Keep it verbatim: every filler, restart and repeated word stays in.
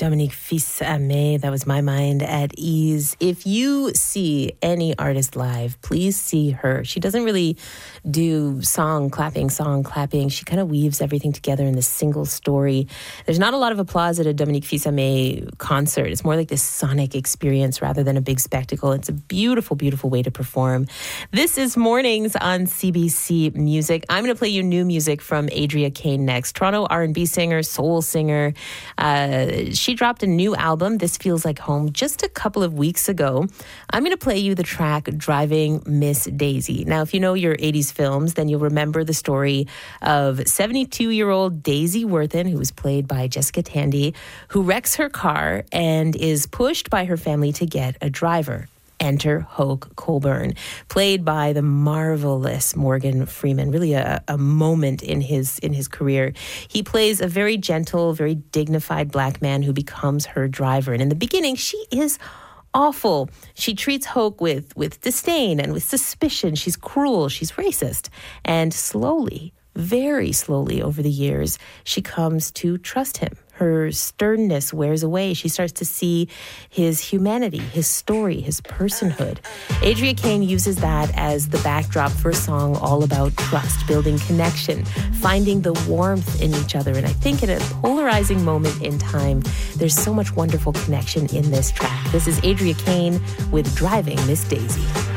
Dominique Fils-Aimé, that was My Mind at Ease. If you see any artist live, please see her. She doesn't really do song clapping, song clapping. She kind of weaves everything together in this single story. There's not a lot of applause at a Dominique Fils-Aimé concert. It's more like this sonic experience rather than a big spectacle. It's a beautiful, beautiful way to perform. This is Mornings on C B C Music. I'm going to play you new music from Adria Kane next. Toronto R and B singer, soul singer. Uh, she dropped a new album, This Feels Like Home, just a couple of weeks ago. I'm going to play you the track Driving Miss Daisy. Now, if you know your eighties films, then you'll remember the story of seventy-two-year-old Daisy Worthen, who was played by Jessica Tandy, who wrecks her car and is pushed by her family to get a driver. Enter Hoke Colburn, played by the marvelous Morgan Freeman. Really a, a moment in his in his career. He plays a very gentle, very dignified black man who becomes her driver. And in the beginning, she is awful. She treats Hoke with, with disdain and with suspicion. She's cruel. She's racist. And slowly, very slowly over the years, she comes to trust him. Her sternness wears away. She starts to see his humanity, his story, his personhood. Adria Kane uses that as the backdrop for a song all about trust, building connection, finding the warmth in each other. And I think in a polarizing moment in time, there's so much wonderful connection in this track. This is Adria Kane with Driving Miss Daisy.